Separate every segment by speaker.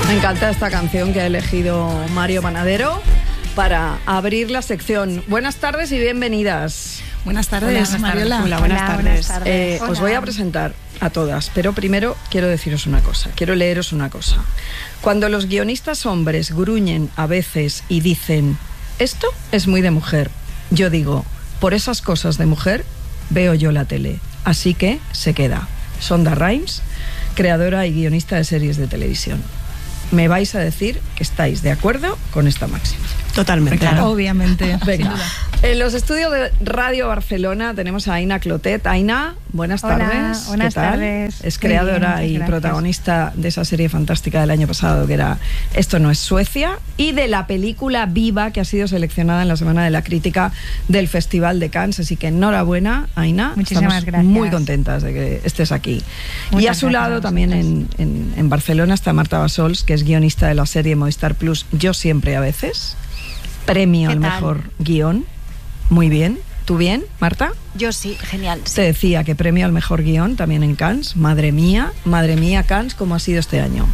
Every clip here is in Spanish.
Speaker 1: Me encanta esta canción que ha elegido Mario Panadero para abrir la sección. Buenas tardes y bienvenidas.
Speaker 2: Buenas tardes, Mariola.
Speaker 3: Hola, buenas tardes.
Speaker 1: Os voy a presentar a todas, pero primero quiero deciros una cosa, quiero leeros una cosa. Cuando los guionistas hombres gruñen a veces y dicen, esto es muy de mujer, yo digo, por esas cosas de mujer veo yo la tele, así que se queda. Sonda Rhimes, creadora y guionista de series de televisión. Me vais a decir que estáis de acuerdo con esta máxima.
Speaker 3: Totalmente.
Speaker 2: Claro. Obviamente.
Speaker 1: Venga. En los estudios de Radio Barcelona tenemos a Aina Clotet. Aina, buenas tardes.
Speaker 4: Buenas tardes.
Speaker 1: Es creadora
Speaker 4: bien,
Speaker 1: y
Speaker 4: gracias.
Speaker 1: protagonista de esa serie fantástica del año pasado que era Esto no es Suecia, y de la película Viva, que ha sido seleccionada en la Semana de la Crítica del Festival de Cannes. Así que enhorabuena, Aina.
Speaker 4: Muchísimas
Speaker 1: Estamos
Speaker 4: gracias.
Speaker 1: muy contentas de que estés aquí.
Speaker 4: Muchas
Speaker 1: y a su
Speaker 4: gracias
Speaker 1: lado
Speaker 4: a
Speaker 1: también
Speaker 4: vosotras.
Speaker 1: en Barcelona está Marta Bassols, que es guionista de la serie Movistar Plus Yo siempre a veces. Premio
Speaker 5: ¿Qué
Speaker 1: al
Speaker 5: tal?
Speaker 1: mejor guión. Muy bien. ¿Tú bien, Marta?
Speaker 5: Yo sí, genial. Sí.
Speaker 1: Te decía que premio al mejor guión también en Cannes. Madre mía, Cannes, cómo ha sido este año.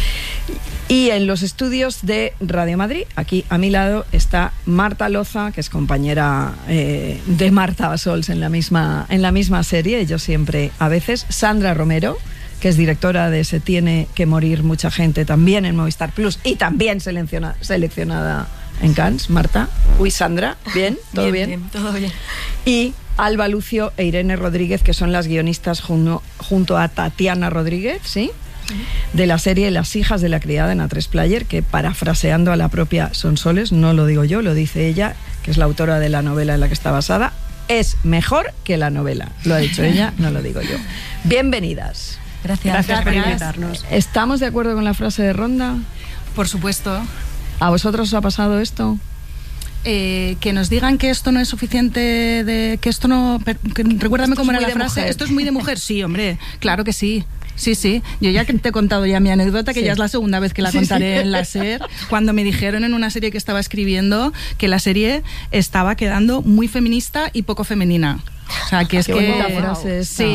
Speaker 1: Y en los estudios de Radio Madrid, aquí a mi lado, está Marta Loza, que es compañera de Marta Bassols en la misma serie, Yo siempre a veces. Sandra Romero, que es directora de Se tiene que morir mucha gente, también en Movistar Plus y también seleccionada en Cannes. Marta. Uy, Sandra, ¿bien? ¿Todo bien?
Speaker 3: Todo bien.
Speaker 1: Y Alba Lucio e Irene Rodríguez, que son las guionistas junto a Tatiana Rodríguez, ¿sí? De la serie Las hijas de la criada en A3 Player, que parafraseando a la propia Sonsoles, no lo digo yo, lo dice ella, que es la autora de la novela en la que está basada, es mejor que la novela. Lo ha dicho ella, no lo digo yo. Bienvenidas.
Speaker 3: Gracias por invitarnos.
Speaker 1: ¿Estamos de acuerdo con la frase de Ronda?
Speaker 2: Por supuesto.
Speaker 1: ¿A vosotros os ha pasado esto?
Speaker 2: Que nos digan que esto no es suficiente, que esto no... Recuérdame cómo era la frase.
Speaker 1: Mujer.
Speaker 2: Esto es muy de mujer. Sí, hombre, claro que sí. Sí. Yo ya que te he contado ya mi anécdota, que
Speaker 1: Sí.
Speaker 2: ya es la segunda vez que la contaré en la SER, cuando me dijeron en una serie que estaba escribiendo que la serie estaba quedando muy feminista y poco femenina. O sea, que es
Speaker 1: Qué
Speaker 2: que...
Speaker 1: bonita frase esta.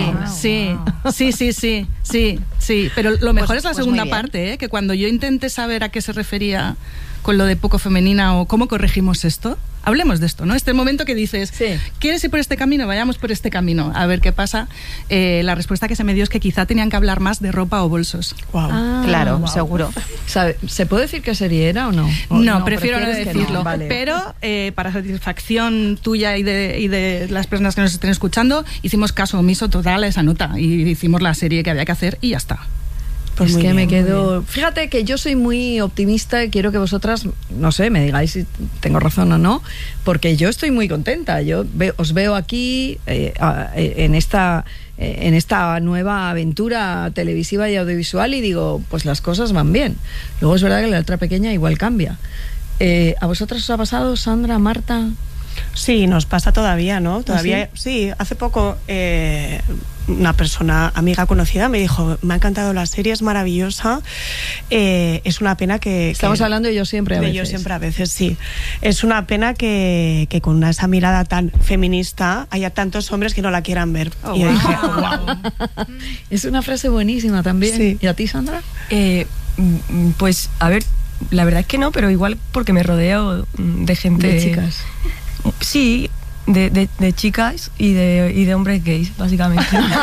Speaker 2: Sí. Pero lo mejor es la
Speaker 5: pues
Speaker 2: segunda
Speaker 5: muy bien.
Speaker 2: parte, ¿eh? Que cuando yo intenté saber a qué se refería con lo de poco femenina o cómo corregimos esto, hablemos de esto, ¿no? Este momento que dices,
Speaker 1: Sí.
Speaker 2: ¿quieres ir por este camino? Vayamos por este camino, a ver qué pasa. La respuesta que se me dio es que quizá tenían que hablar más de ropa o bolsos.
Speaker 3: Wow.
Speaker 5: Claro, seguro.
Speaker 1: ¿Se puede decir qué serie era o no? ¿O
Speaker 2: No, prefiero no
Speaker 1: prefieres que
Speaker 2: decirlo.
Speaker 1: Vale.
Speaker 2: Pero para satisfacción tuya y de las personas que nos estén escuchando, hicimos caso omiso total a esa nota y hicimos la serie que había que hacer y ya está.
Speaker 3: Pues
Speaker 1: es
Speaker 3: muy
Speaker 1: que
Speaker 3: bien,
Speaker 1: me
Speaker 3: muy
Speaker 1: quedo... Fíjate que yo soy muy optimista y quiero que vosotras, no sé, me digáis si tengo razón o no, porque yo estoy muy contenta. Os veo aquí en esta nueva aventura televisiva y audiovisual y digo, pues las cosas van bien. Luego es verdad que la letra pequeña igual cambia. ¿A vosotras os ha pasado, Sandra, Marta?
Speaker 3: Sí, nos pasa todavía, ¿no? Todavía, sí, hace poco una persona, amiga conocida, me dijo, me ha encantado la serie, es maravillosa, es una pena que...
Speaker 1: Estamos hablando de Yo siempre a
Speaker 3: de
Speaker 1: veces.
Speaker 3: Yo siempre a veces, sí. Es una pena que con esa mirada tan feminista haya tantos hombres que no la quieran ver. Y yo dije, wow.
Speaker 1: Es una frase buenísima también.
Speaker 3: Sí.
Speaker 1: ¿Y a ti, Sandra?
Speaker 6: Pues, a ver, la verdad es que no, pero igual porque me rodeo de gente...
Speaker 1: De chicas.
Speaker 6: Sí, de chicas y de hombres gays, básicamente.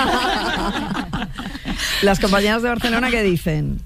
Speaker 1: Las compañeras de Barcelona, ¿qué dicen?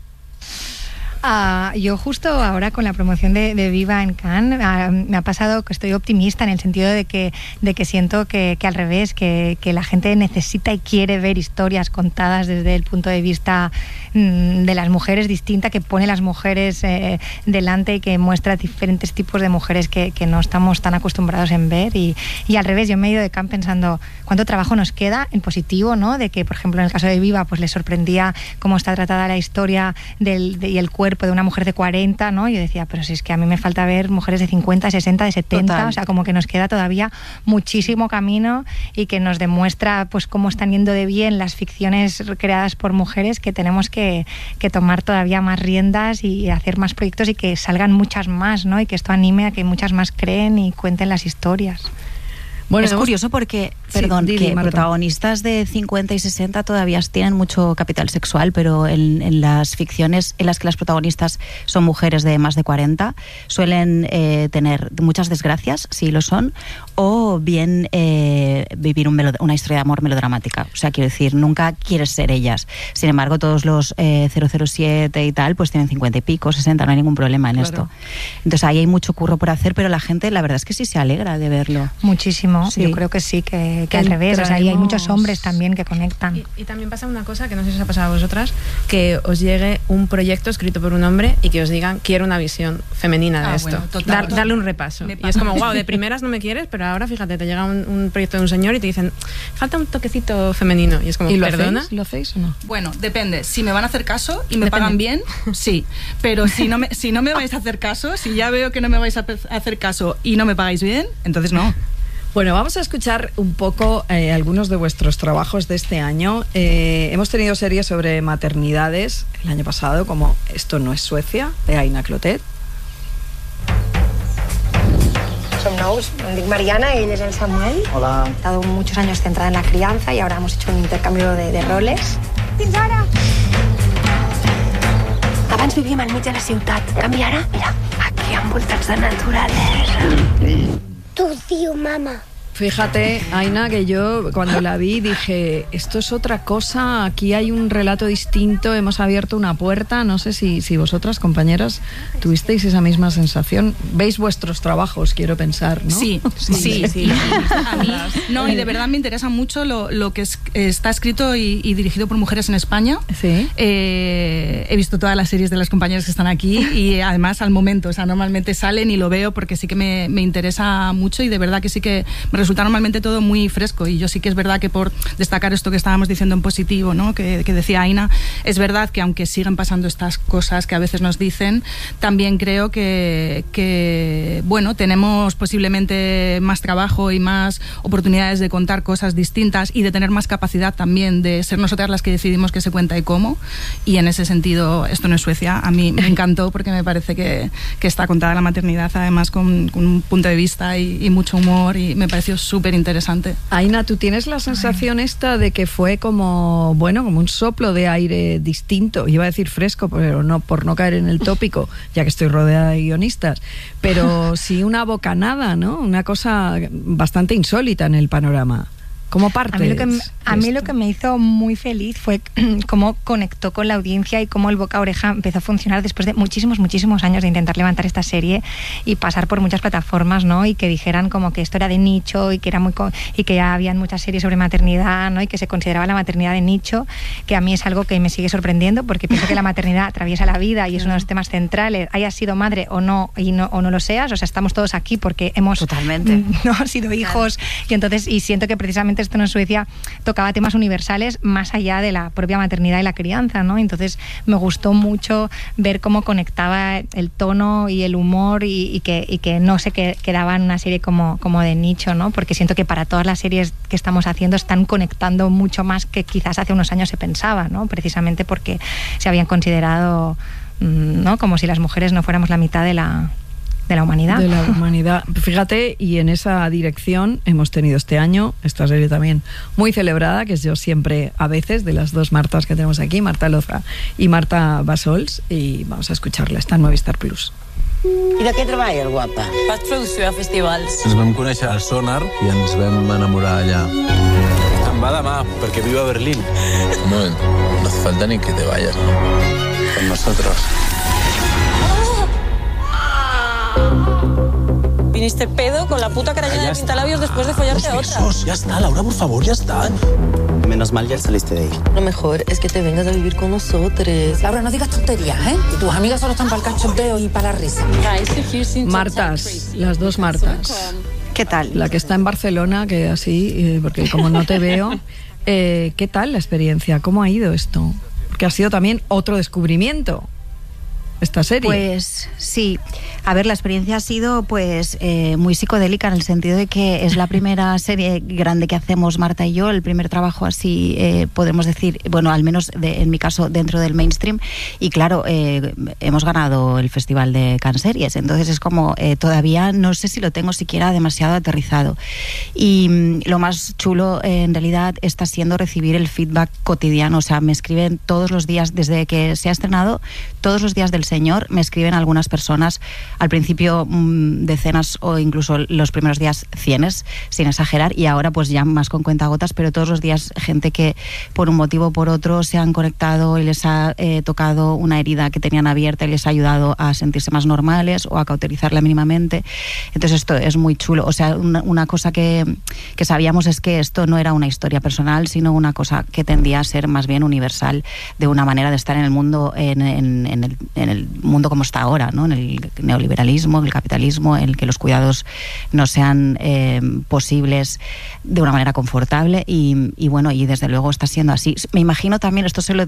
Speaker 4: Yo justo ahora con la promoción de Viva en Cannes me ha pasado que estoy optimista en el sentido de que siento que al revés, que la gente necesita y quiere ver historias contadas desde el punto de vista de las mujeres distinta, que pone las mujeres delante y que muestra diferentes tipos de mujeres que no estamos tan acostumbrados en ver y al revés, yo me he ido de Cannes pensando cuánto trabajo nos queda en positivo, ¿no? De que por ejemplo en el caso de Viva pues les sorprendía cómo está tratada la historia y el cuerpo de una mujer de 40, ¿no? Yo decía, pero si es que a mí me falta ver mujeres de 50, 60, de 70,
Speaker 5: Total.
Speaker 4: o sea, como que nos queda todavía muchísimo camino y que nos demuestra pues cómo están yendo de bien las ficciones creadas por mujeres, que tenemos que tomar todavía más riendas y hacer más proyectos y que salgan muchas más, ¿no? Y que esto anime a que muchas más creen y cuenten las historias.
Speaker 1: Bueno,
Speaker 5: es curioso porque,
Speaker 1: Sí,
Speaker 5: perdón,
Speaker 1: Didi,
Speaker 5: que
Speaker 1: Marta.
Speaker 5: protagonistas de 50 y 60 todavía tienen mucho capital sexual, pero en las ficciones en las que las protagonistas son mujeres de más de 40 suelen tener muchas desgracias, si lo son, o bien vivir una historia de amor melodramática. O sea, quiero decir, nunca quieres ser ellas. Sin embargo, todos los 007 y tal, pues tienen 50 y pico, 60, no hay ningún problema en esto. Entonces ahí hay mucho curro por hacer, pero la gente, la verdad es que sí se alegra de verlo.
Speaker 4: Muchísimo,
Speaker 5: Sí.
Speaker 4: yo creo que sí, que al revés, o sea, ahí hay muchos hombres también que conectan.
Speaker 7: Y también pasa una cosa que no sé si os ha pasado a vosotras, que os llegue un proyecto escrito por un hombre y que os digan, quiero una visión femenina de esto.
Speaker 2: Bueno, total.
Speaker 7: Darle un repaso. Y es como, wow, de primeras no me quieres, pero ahora fíjate, te llega un proyecto de un señor y te dicen, falta un toquecito femenino. Y es como,
Speaker 1: ¿Y lo
Speaker 7: ¿perdona?
Speaker 1: hacéis? ¿Lo hacéis o no?
Speaker 2: Bueno, depende. Si me van a hacer caso y me pagan bien, sí. Pero si no me vais a hacer caso, si ya veo que no me vais a hacer caso y no me pagáis bien, entonces no.
Speaker 1: Bueno, vamos a escuchar un poco algunos de vuestros trabajos de este año. Hemos tenido series sobre maternidades el año pasado, como Esto no es Suecia, de Aina Clotet.
Speaker 8: Som nous, em dic Mariana, ell és el Samuel.
Speaker 9: Hola.
Speaker 8: He estado muchos años centrada en la crianza y ahora hemos hecho un intercambio de roles. Fins ara! Abans vivíem al mig de la ciutat. En canvi ara, mira, aquí envoltats de naturalesa. Tu diu, mama.
Speaker 1: Fíjate, Aina, que yo cuando la vi dije, esto es otra cosa, aquí hay un relato distinto, hemos abierto una puerta. No sé si vosotras, compañeras, tuvisteis esa misma sensación. Veis vuestros trabajos, quiero pensar, ¿no?
Speaker 2: Sí. A mí, no, y de verdad me interesa mucho lo que está escrito y dirigido por mujeres en España.
Speaker 1: Sí.
Speaker 2: He visto todas las series de las compañeras que están aquí y además al momento, o sea, normalmente salen y lo veo porque sí que me interesa mucho y de verdad que sí que me resulta normalmente todo muy fresco. Y yo sí que es verdad que, por destacar esto que estábamos diciendo en positivo, ¿no? que decía Aina, es verdad que aunque siguen pasando estas cosas que a veces nos dicen, también creo que bueno, tenemos posiblemente más trabajo y más oportunidades de contar cosas distintas y de tener más capacidad también de ser nosotras las que decidimos qué se cuenta y cómo. Y en ese sentido, Esto no es Suecia, a mí me encantó porque me parece que está contada la maternidad además con un punto de vista y mucho humor, y me pareció súper interesante.
Speaker 1: Aina, ¿tú tienes la sensación esta de que fue como un soplo de aire distinto? Iba a decir fresco, pero no, por no caer en el tópico, ya que estoy rodeada de guionistas, pero sí una bocanada, ¿no? Una cosa bastante insólita en el panorama. ¿Cómo parte?
Speaker 4: A mí lo que me hizo muy feliz fue cómo conectó con la audiencia y cómo el boca a oreja empezó a funcionar después de muchísimos años de intentar levantar esta serie y pasar por muchas plataformas, ¿no? Y que dijeran como que esto era de nicho y que ya habían muchas series sobre maternidad, ¿no? Y que se consideraba la maternidad de nicho, que a mí es algo que me sigue sorprendiendo porque pienso que la maternidad atraviesa la vida y es uno de los temas centrales, hayas sido madre o no lo seas, o sea, estamos todos aquí porque hemos
Speaker 5: totalmente
Speaker 4: no sido hijos, y siento que precisamente Esto no es Suecia tocaba temas universales más allá de la propia maternidad y la crianza, ¿no? Entonces me gustó mucho ver cómo conectaba el tono y el humor y que no se quedaba en una serie como de nicho, ¿no? Porque siento que para todas las series que estamos haciendo están conectando mucho más que quizás hace unos años se pensaba, ¿no? Precisamente porque se habían considerado, ¿no? Como si las mujeres no fuéramos la mitad de la humanidad.
Speaker 1: De la humanidad. Fíjate, y en esa dirección hemos tenido este año esta serie también muy celebrada, que es Yo siempre a veces, de las dos Martas que tenemos aquí, Marta Loza y Marta Bassols, i vamos a escuchar-la, està en Movistar Plus.
Speaker 10: I de què treballes, guapa?
Speaker 11: Faig producció a festivals.
Speaker 12: Ens vam conèixer al Sonar i ens vam enamorar allà. Se'n va demà, perquè viu a Berlín. No hace falta ni que te vayas, ¿no? Con nosotros.
Speaker 11: Viniste pedo con la puta cara llena de pintalabios después de follarte a otra.
Speaker 12: Ya está, Laura, por favor, ya está.
Speaker 10: Menos mal ya saliste de ahí.
Speaker 11: Lo mejor es que te vengas a vivir con nosotros.
Speaker 13: Laura, no digas tonterías, ¿eh? Y tus amigas solo están para el cachondeo y para la risa.
Speaker 1: Martas, las dos Martas.
Speaker 4: ¿Qué tal?
Speaker 1: La que está en Barcelona, que así, porque como no te veo, ¿qué tal la experiencia? ¿Cómo ha ido esto? Porque ha sido también otro descubrimiento. esta serie.
Speaker 5: Pues sí. A ver, la experiencia ha sido pues muy psicodélica en el sentido de que es la primera serie grande que hacemos Marta y yo, el primer trabajo así, podemos decir, bueno, al menos en mi caso dentro del mainstream, y claro, hemos ganado el Festival de Cannes Series, entonces es como todavía no sé si lo tengo siquiera demasiado aterrizado, y lo más chulo en realidad está siendo recibir el feedback cotidiano. O sea, me escriben todos los días, desde que se ha estrenado, todos los días del Señor me escriben algunas personas, al principio decenas o incluso los primeros días cienes, sin exagerar, y ahora pues ya más con cuentagotas, pero todos los días gente que por un motivo o por otro se han conectado y les ha tocado una herida que tenían abierta y les ha ayudado a sentirse más normales o a cauterizarla mínimamente. Entonces esto es muy chulo. O sea, una cosa que sabíamos es que esto no era una historia personal, sino una cosa que tendía a ser más bien universal, de una manera de estar en el mundo, en el mundo como está ahora, ¿no? En el neoliberalismo, el capitalismo, en el que los cuidados no sean posibles de una manera confortable, y bueno, y desde luego está siendo así. Me imagino también, esto se lo